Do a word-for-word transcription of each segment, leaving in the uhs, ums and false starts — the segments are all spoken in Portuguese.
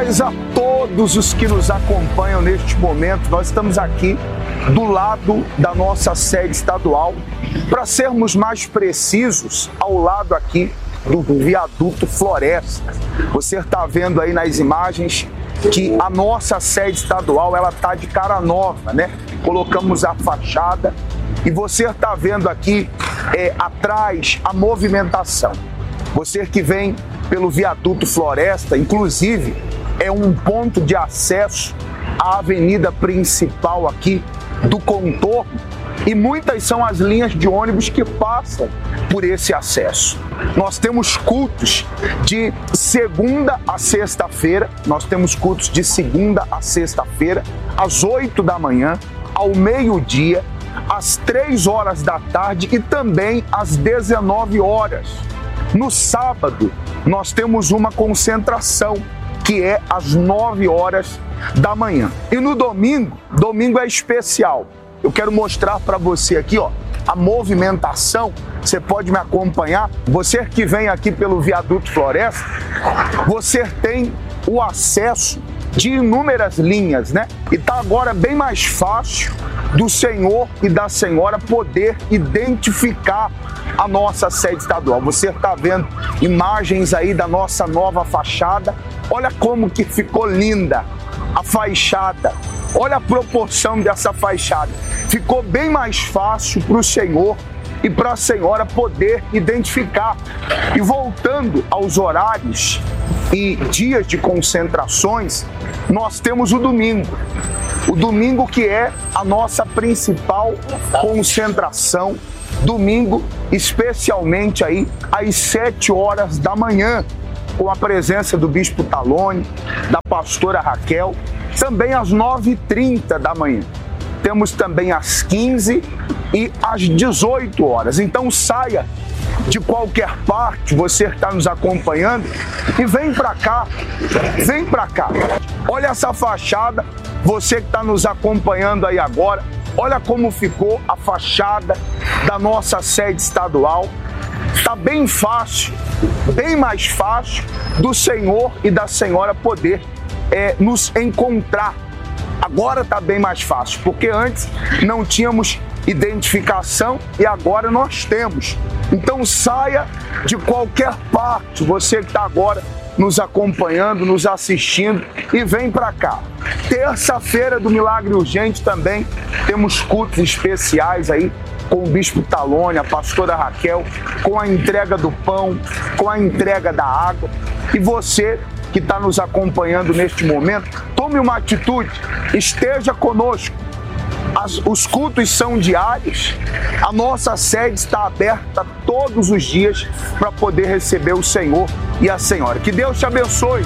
paz a todos os que nos acompanham neste momento. Nós estamos aqui do lado da nossa sede estadual, para sermos mais precisos, ao lado aqui do viaduto Floresta. Você está vendo aí nas imagens que a nossa sede estadual ela está de cara nova, né? Colocamos a fachada e você está vendo aqui é, atrás a movimentação. Você que vem pelo viaduto Floresta, inclusive, é um ponto de acesso à avenida principal aqui do contorno e muitas são as linhas de ônibus que passam por esse acesso. Nós temos cultos de segunda a sexta-feira, nós temos cultos de segunda a sexta-feira, às oito da manhã, ao meio-dia, às três horas da tarde e também às dezenove horas. No sábado, nós temos uma concentração, que é às nove horas da manhã. E no domingo, domingo é especial. Eu quero mostrar para você aqui, ó, a movimentação. Você pode me acompanhar. Você que vem aqui pelo viaduto Floresta, você tem o acesso de inúmeras linhas, né? E tá agora bem mais fácil do senhor e da senhora poder identificar a nossa sede estadual. Você está vendo imagens aí da nossa nova fachada. Olha como que ficou linda a fachada. Olha a proporção dessa fachada. Ficou bem mais fácil para o senhor e para a senhora poder identificar. E voltando aos horários e dias de concentrações, nós temos o domingo. O domingo que é a nossa principal concentração. Domingo, especialmente aí às sete horas da manhã, com a presença do Bispo Talone, da pastora Raquel, também às nove e trinta da manhã. Temos também às quinze e às dezoito horas. Então saia de qualquer parte, você que está nos acompanhando, e vem para cá, vem para cá. Olha essa fachada, você que está nos acompanhando aí agora, olha como ficou a fachada da nossa sede estadual. Está bem fácil, bem mais fácil do senhor e da senhora poder é, nos encontrar. Agora está bem mais fácil, porque antes não tínhamos identificação e agora nós temos. Então saia de qualquer parte, você que está agora nos acompanhando, nos assistindo, e vem para cá. Terça-feira do Milagre Urgente também temos cultos especiais aí com o Bispo Talone, a pastora Raquel, com a entrega do pão, com a entrega da água. E você que está nos acompanhando neste momento, tome uma atitude, esteja conosco. As, os cultos são diários, a nossa sede está aberta todos os dias para poder receber o Senhor e a Senhora. Que Deus te abençoe.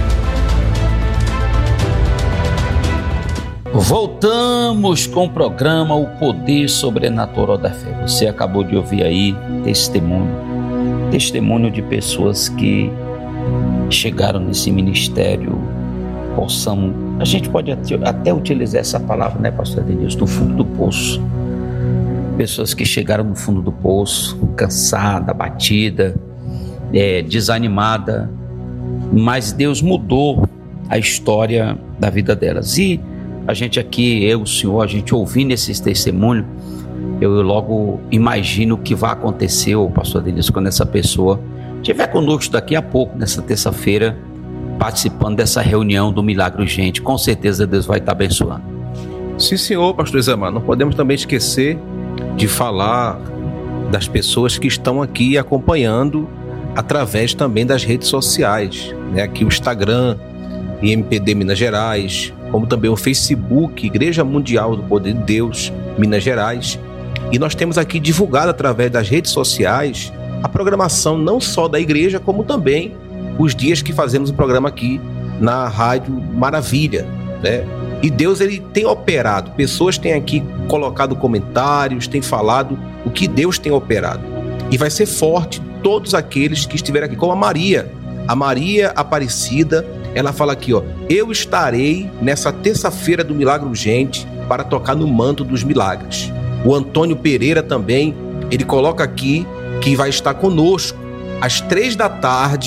Voltamos com o programa O Poder Sobrenatural da Fé. Você acabou de ouvir aí testemunho, testemunho de pessoas que chegaram nesse ministério. Possamos, a gente pode até utilizar essa palavra, né, pastor Denilson, do fundo do poço. Pessoas que chegaram no fundo do poço, cansada, abatida, é, desanimada, mas Deus mudou a história da vida delas. E a gente aqui, eu, o senhor, a gente ouvindo esses testemunhos, eu logo imagino o que vai acontecer, o pastor Denilson, quando essa pessoa estiver conosco daqui a pouco, nessa terça-feira, participando dessa reunião do Milagre Urgente. Com certeza Deus vai estar abençoando. Sim, senhor, pastor Isamar. Não podemos também esquecer de falar das pessoas que estão aqui acompanhando através também das redes sociais, né? Aqui o Instagram, I M P D Minas Gerais, como também o Facebook, Igreja Mundial do Poder de Deus, Minas Gerais. E nós temos aqui divulgado através das redes sociais a programação não só da igreja, como também os dias que fazemos o programa aqui na Rádio Maravilha, né? E Deus, ele tem operado, pessoas têm aqui colocado comentários, têm falado o que Deus tem operado. E vai ser forte todos aqueles que estiverem aqui, como a Maria, a Maria Aparecida, ela fala aqui, ó, eu estarei nessa terça-feira do Milagre Urgente para tocar no manto dos milagres. O Antônio Pereira também, ele coloca aqui que vai estar conosco às três da tarde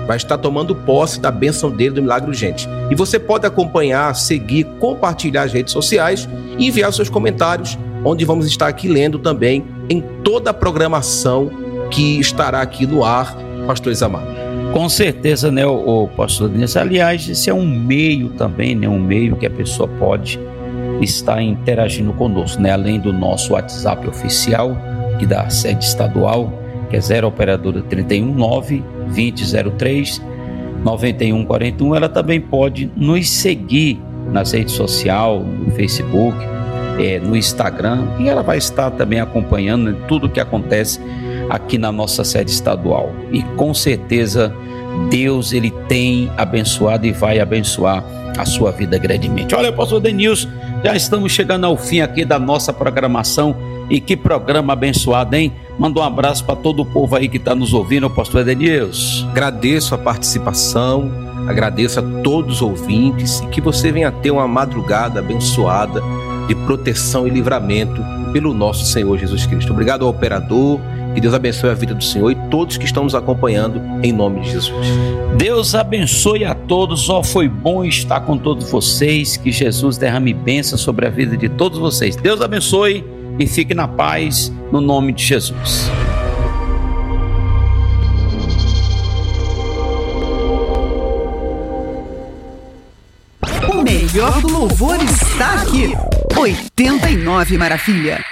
vai estar tomando posse da bênção dele, do milagre urgente. E você pode acompanhar, seguir, compartilhar as redes sociais e enviar seus comentários, onde vamos estar aqui lendo também em toda a programação que estará aqui no ar, pastor Isamar. Com certeza, né, o, o pastor Denis. Aliás, esse é um meio também, né, um meio que a pessoa pode estar interagindo conosco, né, além do nosso WhatsApp oficial, que da sede estadual, que é zero operadora trinta e um, nove, vinte, zero três, noventa e um, quarenta e um. Ela também pode nos seguir nas redes sociais, no Facebook, é, no Instagram, e ela vai estar também acompanhando tudo o que acontece aqui na nossa sede estadual. E com certeza Deus, ele tem abençoado e vai abençoar a sua vida grandemente. Olha, pastor Denilson, já estamos chegando ao fim aqui da nossa programação. E que programa abençoado, hein? Manda um abraço para todo o povo aí que está nos ouvindo, pastor Denilson. Agradeço a participação, agradeço a todos os ouvintes, e que você venha ter uma madrugada abençoada de proteção e livramento pelo nosso Senhor Jesus Cristo. Obrigado ao operador, que Deus abençoe a vida do Senhor e todos que estão nos acompanhando, em nome de Jesus. Deus abençoe a todos. Ó, foi bom estar com todos vocês, que Jesus derrame bênção sobre a vida de todos vocês. Deus abençoe e fique na paz, no nome de Jesus. O melhor do louvor está aqui. oitenta e nove Maravilha.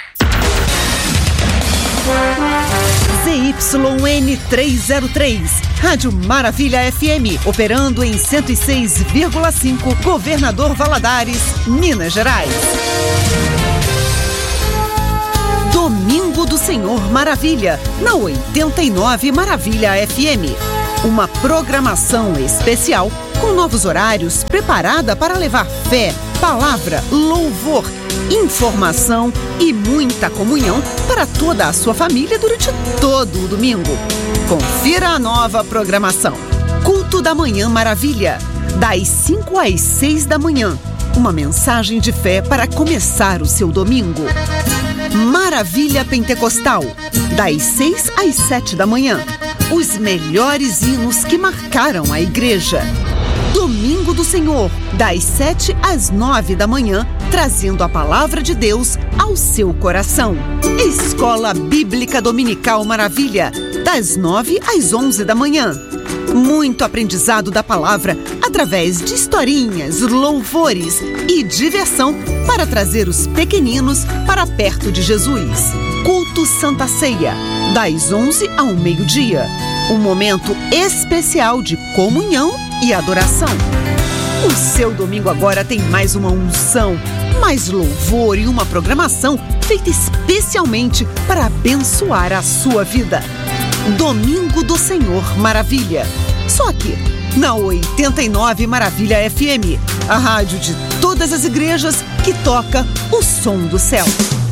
Z Y N trezentos e três, Rádio Maravilha F M, operando em cento e seis vírgula cinco, Governador Valadares, Minas Gerais. Domingo do Senhor Maravilha, na oitenta e nove Maravilha F M. Uma programação especial com novos horários, preparada para levar fé, palavra, louvor, informação e muita comunhão para toda a sua família durante todo o domingo. Confira a nova programação. Culto da Manhã Maravilha, das cinco às seis da manhã. Uma mensagem de fé para começar o seu domingo. Maravilha Pentecostal, das seis às sete da manhã. Os melhores hinos que marcaram a igreja. Domingo do Senhor, das sete às nove da manhã, trazendo a palavra de Deus ao seu coração. Escola Bíblica Dominical Maravilha, das nove às onze da manhã. Muito aprendizado da palavra através de historinhas, louvores e diversão para trazer os pequeninos para perto de Jesus. Culto Santa Ceia, das onze ao meio-dia. Um momento especial de comunhão e adoração. O seu domingo agora tem mais uma unção, mais louvor e uma programação feita especialmente para abençoar a sua vida. Domingo do Senhor Maravilha. Só aqui, na oitenta e nove Maravilha F M, a rádio de todas as igrejas que toca o som do céu.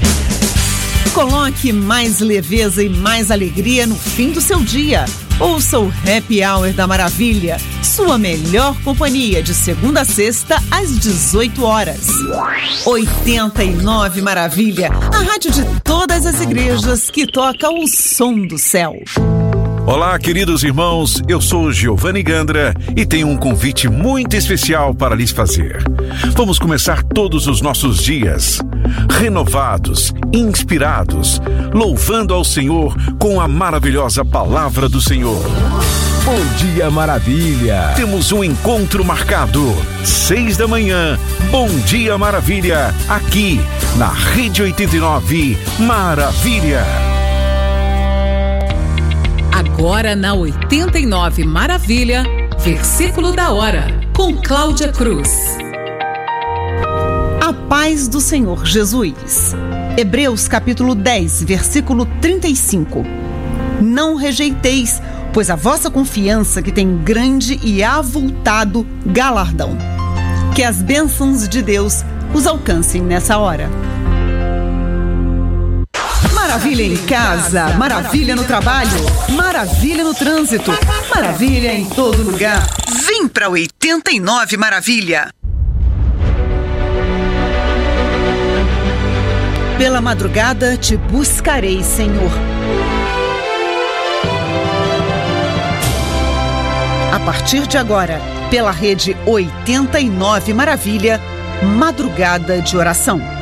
Coloque mais leveza e mais alegria no fim do seu dia. Ouça o Happy Hour da Maravilha, sua melhor companhia de segunda a sexta às dezoito horas. oitenta e nove Maravilha, a rádio de todas as igrejas que toca o som do céu. Olá, queridos irmãos, eu sou Giovanni Gandra e tenho um convite muito especial para lhes fazer. Vamos começar todos os nossos dias renovados, inspirados, louvando ao Senhor com a maravilhosa palavra do Senhor. Bom dia, Maravilha! Temos um encontro marcado, seis da manhã, Bom Dia Maravilha, aqui na Rede oitenta e nove Maravilha. Agora na oitenta e nove Maravilha, versículo da hora, com Cláudia Cruz. A paz do Senhor Jesus. Hebreus capítulo dez, versículo trinta e cinco. Não rejeiteis, pois a vossa confiança que tem grande e avultado galardão. Que as bênçãos de Deus os alcancem nessa hora. Maravilha em casa, maravilha no trabalho, maravilha no trânsito, maravilha em todo lugar. Vem pra oitenta e nove Maravilha. Pela madrugada te buscarei, Senhor. A partir de agora, pela Rede oitenta e nove Maravilha, Madrugada de Oração.